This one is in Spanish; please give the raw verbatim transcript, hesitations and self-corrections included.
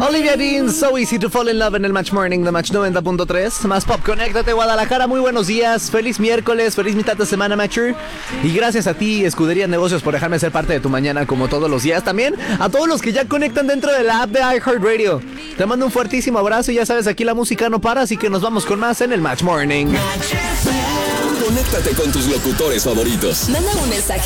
Olivia Dean, So Easy to Fall in Love en el Match Morning de Match noventa punto tres. Más Pop, conéctate Guadalajara, muy buenos días, feliz miércoles, feliz mitad de semana, Matcher. Y gracias a ti, Escudería Negocios, por dejarme ser parte de tu mañana como todos los días. También a todos los que ya conectan dentro de la app de iHeartRadio. Te mando un fuertísimo abrazo y ya sabes, aquí la música no para, así que nos vamos con más en el Match Morning. Conéctate con tus locutores favoritos. Manda un mensaje